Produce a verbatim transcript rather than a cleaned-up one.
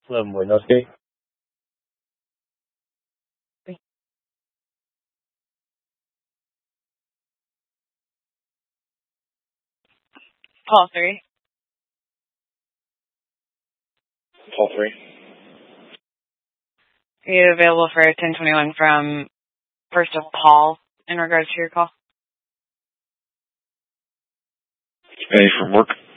Slim, buenos días. Call three. Call three. Are you available for ten twenty-one from First of Paul in regards to your call? Hey, from work.